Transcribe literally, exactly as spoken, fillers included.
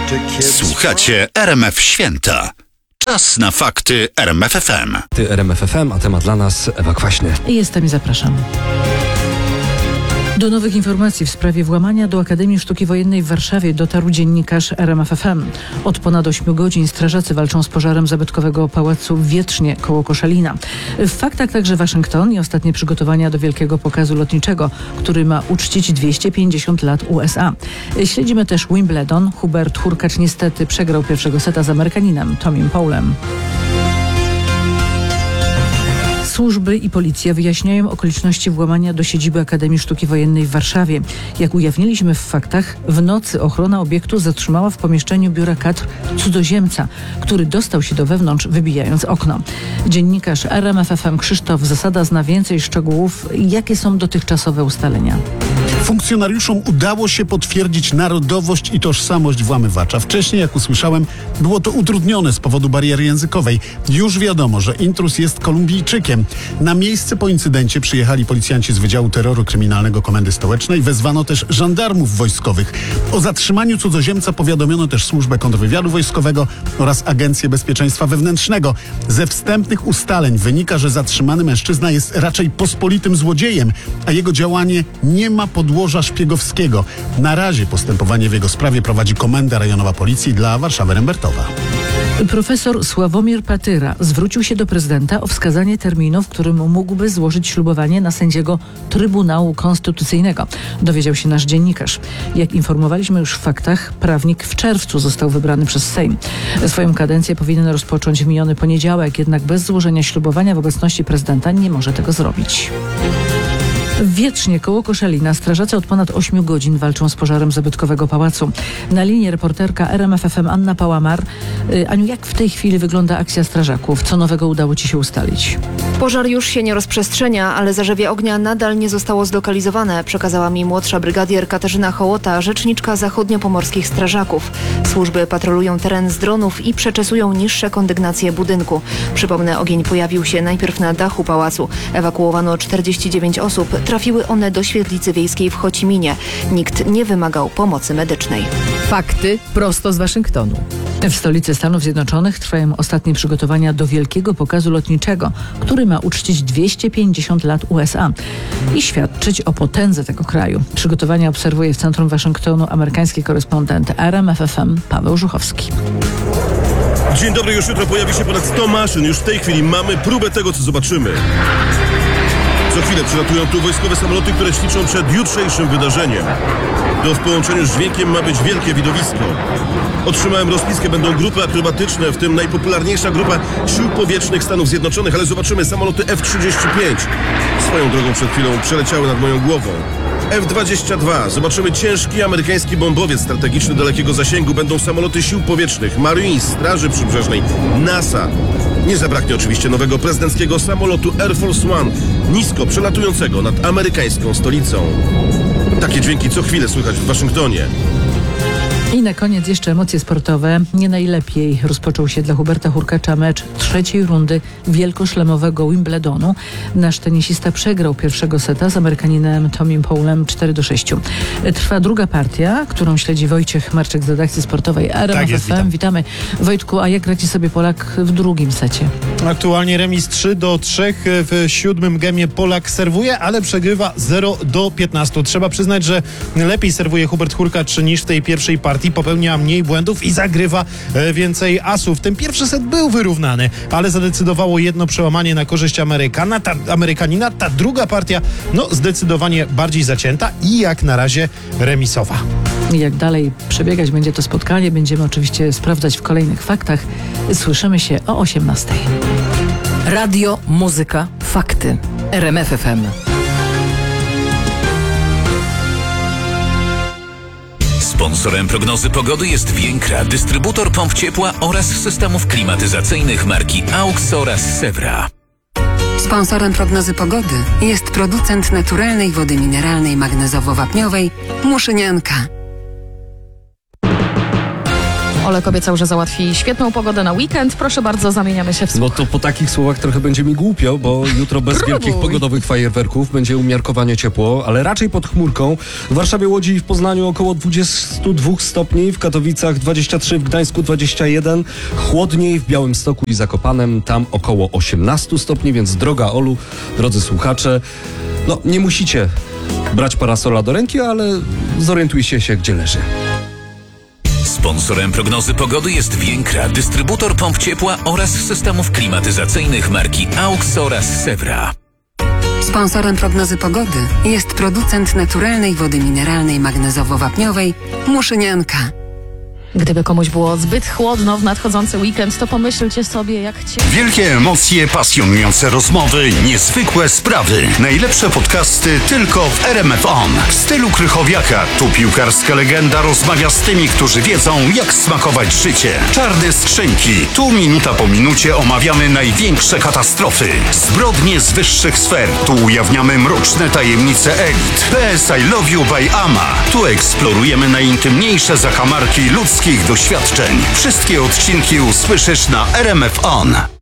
Słuchacie R M F Święta. Czas na fakty R M F F M. Ty R M F F M, a temat dla nas Ewa Kwaśny. I jestem i zapraszam. Do nowych informacji w sprawie włamania do Akademii Sztuki Wojennej w Warszawie dotarł dziennikarz R M F F M. Od ponad ośmiu godzin strażacy walczą z pożarem zabytkowego pałacu w Wietrznie koło Koszalina. W faktach także Waszyngton i ostatnie przygotowania do wielkiego pokazu lotniczego, który ma uczcić dwieście pięćdziesiąt lat U S A. Śledzimy też Wimbledon. Hubert Hurkacz niestety przegrał pierwszego seta z Amerykaninem Tomim Powellem. Służby i policja wyjaśniają okoliczności włamania do siedziby Akademii Sztuki Wojennej w Warszawie. Jak ujawniliśmy w faktach, w nocy ochrona obiektu zatrzymała w pomieszczeniu biura kadr cudzoziemca, który dostał się do wewnątrz, wybijając okno. Dziennikarz R M F F M Krzysztof Zasada zna więcej szczegółów. Jakie są dotychczasowe ustalenia? Funkcjonariuszom udało się potwierdzić narodowość i tożsamość włamywacza. Wcześniej, jak usłyszałem, było to utrudnione z powodu bariery językowej. Już wiadomo, że intruz jest Kolumbijczykiem. Na miejsce po incydencie przyjechali policjanci z Wydziału Terroru Kryminalnego Komendy Stołecznej. Wezwano też żandarmów wojskowych. O zatrzymaniu cudzoziemca powiadomiono też Służbę Kontrwywiadu Wojskowego oraz Agencję Bezpieczeństwa Wewnętrznego. Ze wstępnych ustaleń wynika, że zatrzymany mężczyzna jest raczej pospolitym złodziejem, a jego działanie nie ma podłoża szpiegowskiego. Na razie postępowanie w jego sprawie prowadzi Komenda Rejonowa Policji dla Warszawy-Rembertowa. Profesor Sławomir Patyra zwrócił się do prezydenta o wskazanie terminu, w którym mógłby złożyć ślubowanie na sędziego Trybunału Konstytucyjnego. Dowiedział się nasz dziennikarz. Jak informowaliśmy już w faktach, prawnik w czerwcu został wybrany przez Sejm. Swoją kadencję powinien rozpocząć w miniony poniedziałek, jednak bez złożenia ślubowania w obecności prezydenta nie może tego zrobić. W Wietrznie koło Koszalina strażacy od ponad ośmiu godzin walczą z pożarem zabytkowego pałacu. Na linii reporterka R M F F M Anna Pałamar. Aniu, jak w tej chwili wygląda akcja strażaków? Co nowego udało Ci się ustalić? Pożar już się nie rozprzestrzenia, ale zarzewie ognia nadal nie zostało zlokalizowane, przekazała mi młodsza brygadier Katarzyna Hołota, rzeczniczka zachodniopomorskich strażaków. Służby patrolują teren z dronów i przeczesują niższe kondygnacje budynku. Przypomnę, ogień pojawił się najpierw na dachu pałacu. Ewakuowano czterdzieści dziewięć osób. Trafiły one do świetlicy wiejskiej w Chociminie. Nikt nie wymagał pomocy medycznej. Fakty prosto z Waszyngtonu. W stolicy Stanów Zjednoczonych trwają ostatnie przygotowania do wielkiego pokazu lotniczego, który ma uczcić dwieście pięćdziesiąt lat U S A i świadczyć o potędze tego kraju. Przygotowania obserwuje w centrum Waszyngtonu amerykański korespondent R M F F M Paweł Żuchowski. Dzień dobry, już jutro pojawi się ponad sto maszyn. Już w tej chwili mamy próbę tego, co zobaczymy. Co chwilę przylatują tu wojskowe samoloty, które ćwiczą przed jutrzejszym wydarzeniem. To w połączeniu z dźwiękiem ma być wielkie widowisko. Otrzymałem rozpiskę, będą grupy akrobatyczne, w tym najpopularniejsza grupa Sił Powietrznych Stanów Zjednoczonych, ale zobaczymy samoloty F trzydzieści pięć. Swoją drogą przed chwilą przeleciały nad moją głową. F dwadzieścia dwa. Zobaczymy ciężki amerykański bombowiec strategiczny dalekiego zasięgu. Będą samoloty Sił Powietrznych, Marines, Straży Przybrzeżnej, NASA. Nie zabraknie oczywiście nowego prezydenckiego samolotu Air Force One, nisko przelatującego nad amerykańską stolicą. Takie dźwięki co chwilę słychać w Waszyngtonie. I na koniec jeszcze emocje sportowe. Nie najlepiej rozpoczął się dla Huberta Hurkacza mecz trzeciej rundy wielkoszlemowego Wimbledonu. Nasz tenisista przegrał pierwszego seta z Amerykaninem Tomim Powellem cztery do sześciu. Trwa druga partia, którą śledzi Wojciech Marczyk z redakcji sportowej R M F F M. Tak jest, witam. Witamy. Wojtku, a jak radzi sobie Polak w drugim secie? Aktualnie remis trzy do trzech. W siódmym gemie Polak serwuje, ale przegrywa zero do piętnastu. Trzeba przyznać, że lepiej serwuje Hubert Hurkacz niż w tej pierwszej partii. Popełnia mniej błędów i zagrywa więcej asów. Ten pierwszy set był wyrównany, ale zadecydowało jedno przełamanie na korzyść Amerykana, ta, Amerykanina. Ta druga partia, no zdecydowanie bardziej zacięta i jak na razie remisowa. Jak dalej przebiegać będzie to spotkanie, będziemy oczywiście sprawdzać w kolejnych faktach. Słyszymy się o osiemnastej. Radio, muzyka, fakty. R M F F M. Sponsorem prognozy pogody jest Więkra, dystrybutor pomp ciepła oraz systemów klimatyzacyjnych marki AUX oraz Sewra. Sponsorem prognozy pogody jest producent naturalnej wody mineralnej magnezowo-wapniowej Muszynianka. Olek obiecał, że załatwi świetną pogodę na weekend. Proszę bardzo, zamieniamy się w słuch. No to po takich słowach trochę będzie mi głupio, bo jutro bez Próbuj. wielkich pogodowych fajerwerków będzie umiarkowanie ciepło, ale raczej pod chmurką. W Warszawie, Łodzi i w Poznaniu około dwadzieścia dwa stopni, w Katowicach dwadzieścia trzy, w Gdańsku dwadzieścia jeden, chłodniej w Białymstoku i Zakopanem, tam około osiemnaście stopni, więc droga Olu, drodzy słuchacze, no nie musicie brać parasola do ręki, ale zorientujcie się, gdzie leży. Sponsorem prognozy pogody jest Więkra, dystrybutor pomp ciepła oraz systemów klimatyzacyjnych marki AUX oraz Sewra. Sponsorem prognozy pogody jest producent naturalnej wody mineralnej magnezowo-wapniowej Muszynianka. Gdyby komuś było zbyt chłodno w nadchodzący weekend, to pomyślcie sobie, jak cię... Wielkie emocje, pasjonujące rozmowy, niezwykłe sprawy. Najlepsze podcasty tylko w R M F On. W stylu Krychowiaka. Tu piłkarska legenda rozmawia z tymi, którzy wiedzą, jak smakować życie. Czarne skrzynki. Tu minuta po minucie omawiamy największe katastrofy. Zbrodnie z wyższych sfer. Tu ujawniamy mroczne tajemnice elit. P S I Love You by Ama. Tu eksplorujemy najintymniejsze zakamarki ludzkich doświadczeń. Wszystkie odcinki usłyszysz na R M F On.